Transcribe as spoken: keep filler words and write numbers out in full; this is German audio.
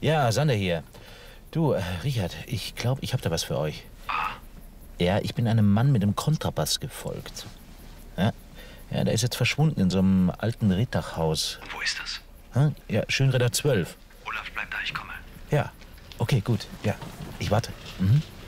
Ja, Sander hier. Du, äh, Richard, ich glaube, ich habe da was für euch. Ja, ich bin einem Mann mit einem Kontrabass gefolgt. Ja, ja, der ist jetzt verschwunden in so einem alten Rittachhaus. Wo ist das? Hm? Ja, Schönredder zwölf. Olaf, bleib da, ich komme. Ja, okay, gut. Ja, ich warte. Mhm.